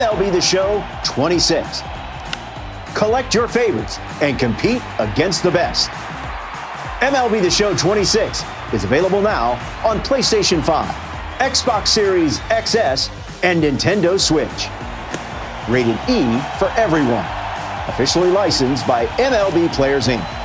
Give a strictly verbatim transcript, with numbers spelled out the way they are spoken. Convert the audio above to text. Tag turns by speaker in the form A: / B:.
A: M L B The Show twenty-six. Collect your favorites and compete against the best. M L B The Show twenty-six is available now on PlayStation five, Xbox Series X S, and Nintendo Switch. Rated E for everyone. Officially licensed by M L B Players Incorporated.